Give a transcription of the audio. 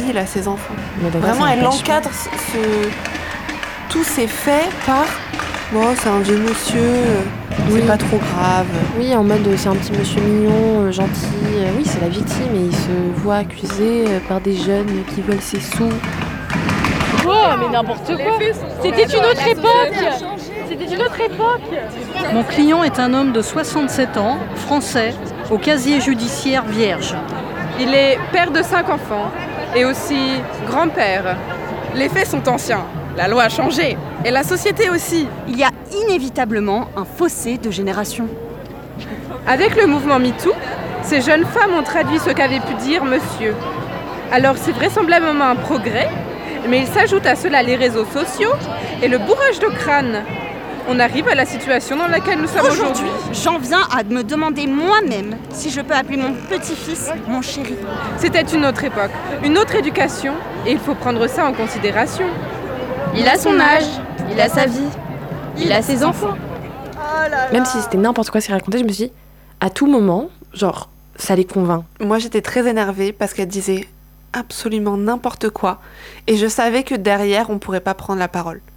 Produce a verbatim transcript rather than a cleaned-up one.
vie là, ses enfants. Mais d'accord, Vraiment, ça elle n'empêche encadre ce, ce- tous ces faits par bon, c'est un vieux monsieur, euh, Oui. c'est pas trop grave. Oui, en mode euh, c'est un petit monsieur mignon, euh, gentil. Euh, oui, c'est la victime et il se voit accusé euh, par des jeunes qui veulent ses sous. Oh, mais n'importe quoi. C'était une autre époque. C'était une autre époque. Mon client est un homme de soixante-sept ans, français, au casier judiciaire vierge. Il est père de cinq enfants et aussi grand-père. Les faits sont anciens, la loi a changé et la société aussi. Il y a inévitablement un fossé de génération. Avec le mouvement MeToo, ces jeunes femmes ont traduit ce qu'avait pu dire monsieur. Alors c'est vraisemblablement un progrès, mais il s'ajoute à cela les réseaux sociaux et le bourrage de crâne. On arrive à la situation dans laquelle nous sommes aujourd'hui. Aujourd'hui, j'en viens à me demander moi-même si je peux appeler mon petit-fils mon chéri. C'était une autre époque, une autre éducation, et il faut prendre ça en considération. Il a son âge, il a sa vie, il a ses enfants. Même si c'était n'importe quoi ce qu'il racontait, je me suis dit, à tout moment, genre, ça les convainc. Moi, j'étais très énervée parce qu'elle disait absolument n'importe quoi. Et je savais que derrière, on pourrait pas prendre la parole.